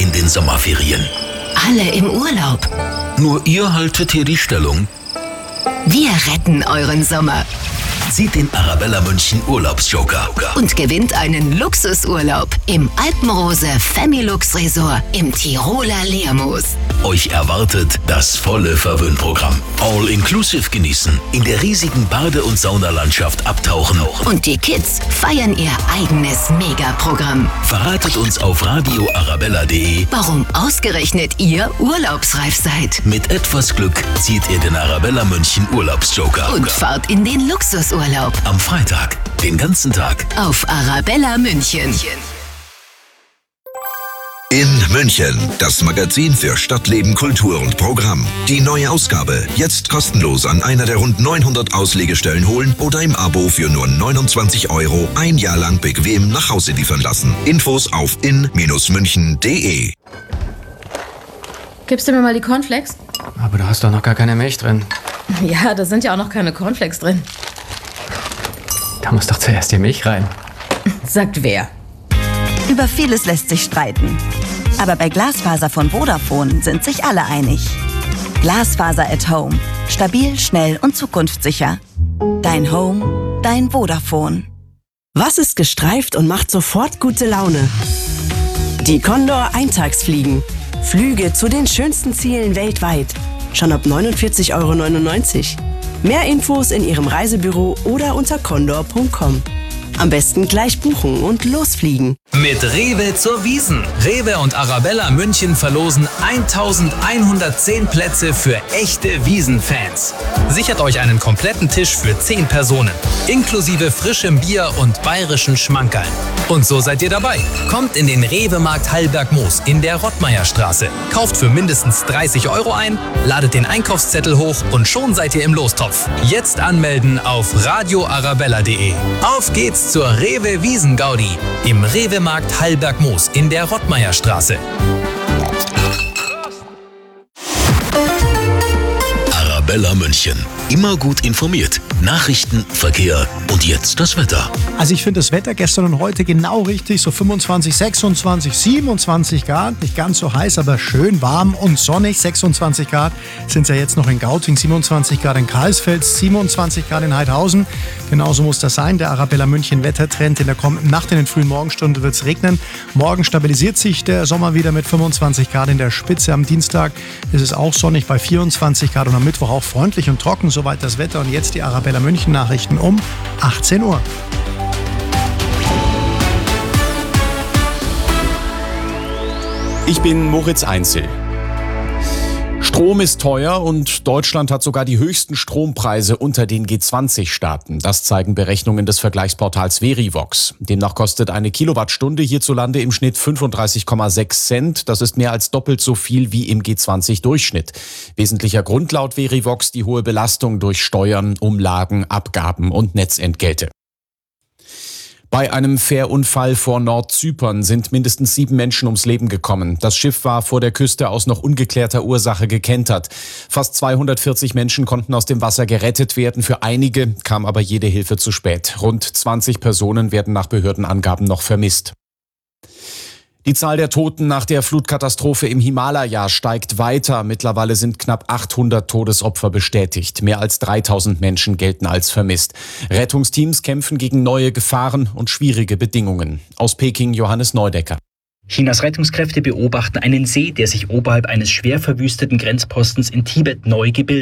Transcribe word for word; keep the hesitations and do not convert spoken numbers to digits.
in den Sommerferien. Alle im Urlaub. Nur ihr haltet hier die Stellung. Wir retten euren Sommer. Zieht den Arabella München Urlaubsjoker Und gewinnt einen Luxusurlaub im Alpenrose Familux Resort im Tiroler Leermoos. Euch erwartet das volle Verwöhnprogramm. All-inclusive genießen, in der riesigen Bade- und Saunalandschaft abtauchen. Und die Kids feiern ihr eigenes Megaprogramm. Verratet uns auf radio arabella punkt de, Warum ausgerechnet ihr urlaubsreif seid. mit etwas Glück zieht ihr den Arabella München Urlaubsjoker. Und fahrt in den Luxusurlaub Am Freitag, den ganzen Tag. auf Arabella München. In München, das Magazin für Stadtleben, Kultur und Programm. Die neue Ausgabe, jetzt kostenlos an einer der rund neunhundert Auslegestellen holen oder im Abo für nur neunundzwanzig Euro ein Jahr lang bequem nach Hause liefern lassen. Infos auf in münchen punkt de. Gibst du mir mal die Cornflakes? Aber da hast doch noch gar keine Milch drin. Ja, da sind ja auch noch keine Cornflakes drin. Da muss doch zuerst die Milch rein. Sagt wer? Über vieles lässt sich streiten. Aber bei Glasfaser von Vodafone sind sich alle einig. Glasfaser at Home. Stabil, schnell und zukunftssicher. Dein Home, dein Vodafone. Was ist gestreift und macht sofort gute Laune? Die Condor Eintagsfliegen. Flüge zu den schönsten Zielen weltweit. Schon ab neunundvierzig Euro neunundneunzig. Mehr Infos in Ihrem Reisebüro oder unter condor punkt com. Am besten gleich buchen und losfliegen. Mit Rewe zur Wiesn. Rewe und Arabella München verlosen eintausendeinhundertzehn Plätze für echte Wiesn-Fans. Sichert euch einen kompletten Tisch für zehn Personen, inklusive frischem Bier und bayerischen Schmankerln. Und so seid ihr dabei. Kommt in den Rewe-Markt Hallberg-Moos in der Rottmeierstraße. Kauft für mindestens dreißig Euro ein, ladet den Einkaufszettel hoch und schon seid ihr im Lostopf. Jetzt anmelden auf radio arabella punkt de. Auf geht's zur Rewe Wiesn-Gaudi im Rewe-Markt Hallberg-Moos in der Rottmeierstraße. Arabella München. Immer gut informiert. Nachrichten, Verkehr und jetzt das Wetter. Also ich finde das Wetter gestern und heute genau richtig. So fünfundzwanzig, sechsundzwanzig, siebenundzwanzig Grad. Nicht ganz so heiß, aber schön warm und sonnig. sechsundzwanzig Grad sind es ja jetzt noch in Gauting, siebenundzwanzig Grad in Karlsfeld, siebenundzwanzig Grad in Heidhausen. Genauso muss das sein. Der Arabella München Wettertrend. In der kommenden Nacht, in den frühen Morgenstunden wird es regnen. Morgen stabilisiert sich der Sommer wieder mit fünfundzwanzig Grad in der Spitze. Am Dienstag ist es auch sonnig bei vierundzwanzig Grad und am Mittwoch auch freundlich und trocken. Soweit das Wetter. Und jetzt die Arabella München Nachrichten um achtzehn Uhr. Ich bin Moritz Einzel. Strom ist teuer und Deutschland hat sogar die höchsten Strompreise unter den G zwanzig Staaten. Das zeigen Berechnungen des Vergleichsportals Verivox. Demnach kostet eine Kilowattstunde hierzulande im Schnitt fünfunddreißig Komma sechs Cent. Das ist mehr als doppelt so viel wie im G zwanzig Durchschnitt. Wesentlicher Grund laut Verivox die hohe Belastung durch Steuern, Umlagen, Abgaben und Netzentgelte. Bei einem Fährunfall vor Nordzypern sind mindestens sieben Menschen ums Leben gekommen. Das Schiff war vor der Küste aus noch ungeklärter Ursache gekentert. Fast zweihundertvierzig Menschen konnten aus dem Wasser gerettet werden. Für einige kam aber jede Hilfe zu spät. Rund zwanzig Personen werden nach Behördenangaben noch vermisst. Die Zahl der Toten nach der Flutkatastrophe im Himalaya steigt weiter. Mittlerweile sind knapp achthundert Todesopfer bestätigt. Mehr als dreitausend Menschen gelten als vermisst. Rettungsteams kämpfen gegen neue Gefahren und schwierige Bedingungen. Aus Peking Johannes Neudecker. Chinas Rettungskräfte beobachten einen See, der sich oberhalb eines schwer verwüsteten Grenzpostens in Tibet neu gebildet